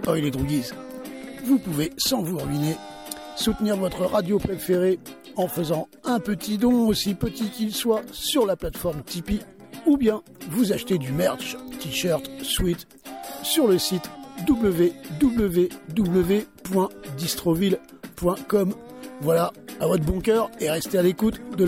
Oil et Droogies. Vous pouvez, sans vous ruiner, soutenir votre radio préférée en faisant un petit don, aussi petit qu'il soit, sur la plateforme Tipeee, ou bien vous achetez du merch, t-shirt, sweat, sur le site www.distroville.com. Voilà, à votre bon cœur et restez à l'écoute de